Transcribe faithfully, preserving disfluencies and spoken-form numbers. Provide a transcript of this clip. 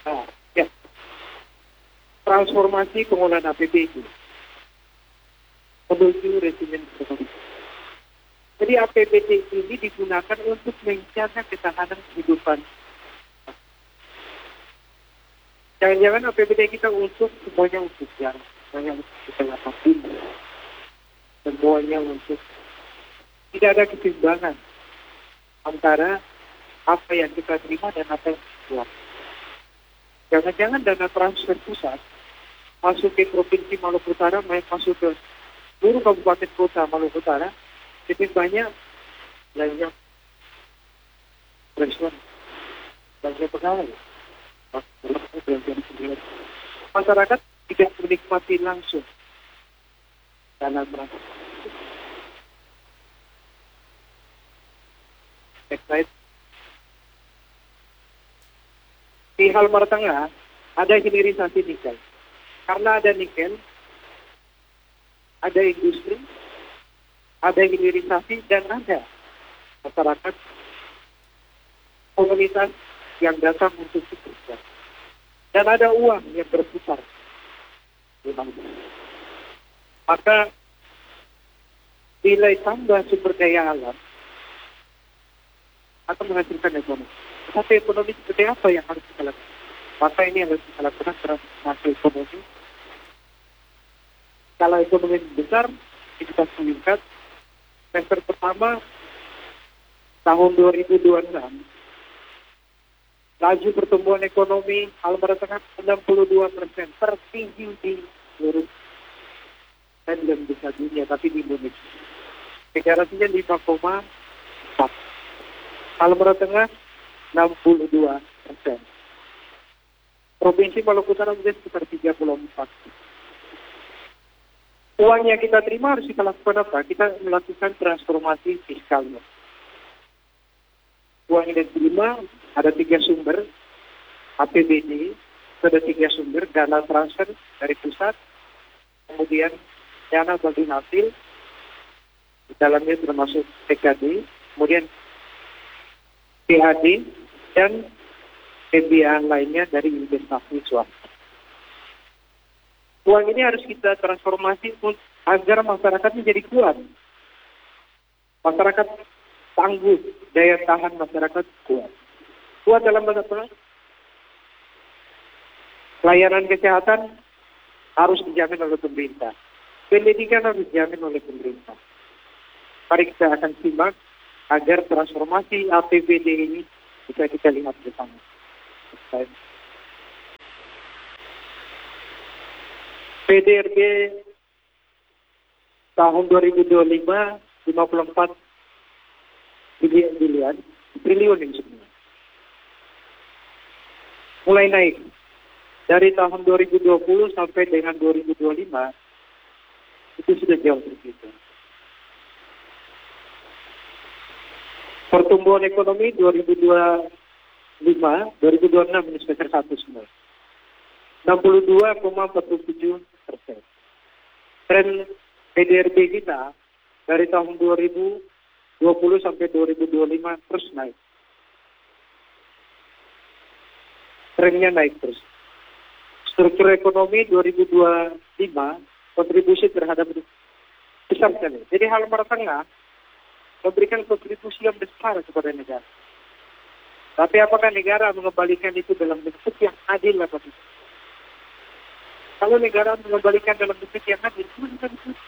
Nah, ya, transformasi pengolahan A P B itu menuju resimen ekonomi. Jadi A P B D ini digunakan untuk menjaga ketahanan kehidupan. Jangan-jangan A P B D kita untuk semuanya untuk yang semuanya untuk kesehatan, semuanya untuk tidak ada keseimbangan antara apa yang kita terima dan apa yang kita keluar. Jangan-jangan dana transfer pusat masuk ke Provinsi Maluku Utara, masuk ke seluruh kabupaten kota Maluku Utara, lebih banyak belanja restoran, belanja pegawai. Masyarakat tidak menikmati langsung dana transfer. Next. Di Halmara Tengah ada hilirisasi nikel. Karena ada nikel, ada industri, ada hilirisasi, dan ada masyarakat komunitas yang datang untuk bekerja. Dan ada uang yang berputar. Maka nilai tambah sumber daya alam akan menghasilkan ekonomi. Tapi ekonomi seperti apa yang harus kita lakukan? Maka ini harus kita lakukan transformasi ekonomi. Kalau ekonomi besar, kita meningkat. Semester pertama tahun dua ribu dua puluh enam, laju pertumbuhan ekonomi Halmara Tengah enam puluh dua persen, tertinggi di seluruh dan belum bisa dunia, tapi di Indonesia. Deklarasinya lima koma empat. Halmara Tengah enam puluh dua persen. Provinsi Maluku Utara menjadi sekitar tiga puluh empat. Uang yang kita terima harus kita lakukan apa? Kita melakukan transformasi fiskalnya. Uang yang diterima ada tiga sumber, A P B D, ada tiga sumber, dana transfer dari pusat, kemudian dana bagi hasil, di dalamnya termasuk T K D, kemudian P H D, dan pembiayaan lainnya dari investasi swasta. Uang ini harus kita transformasi agar masyarakat menjadi kuat. Masyarakat tangguh, daya tahan masyarakat kuat. Kuat dalam bahasa apa? Layanan kesehatan harus dijamin oleh pemerintah. Pendidikan harus dijamin oleh pemerintah. Mari kita akan simak agar transformasi A P B D ini bisa kita lihat bersama. P D R B tahun dua ribu dua puluh lima, lima puluh empat bilion bilion triliun ini sebenarnya. Mulai naik dari tahun dua ribu dua puluh sampai dengan dua ribu dua puluh lima itu sudah jauh berbeda. Pertumbuhan ekonomi dua ribu dua puluh lima, dua ribu dua puluh enam ini semester satu semua. enam puluh dua koma empat puluh tujuh persen. Tren P D R B kita dari tahun dua ribu dua puluh sampai dua ribu dua puluh lima terus naik. Trennya naik terus. Struktur ekonomi dua ribu dua puluh lima kontribusi terhadap besar sekali. Jadi Halmara Tengah memberikan kontribusi yang besar kepada negara. Tapi apakah negara mengembalikan itu dalam bentuk yang adil atau tidak? Kalau negara mengembalikan dalam bentuk yang adil, itu bukan itu.